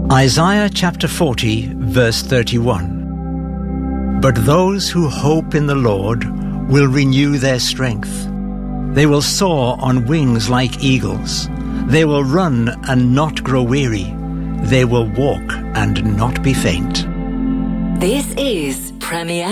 Isaiah chapter 40, verse 31. But those who hope in the Lord will renew their strength. They will soar on wings like eagles. They will run and not grow weary. They will walk and not be faint. This is Premier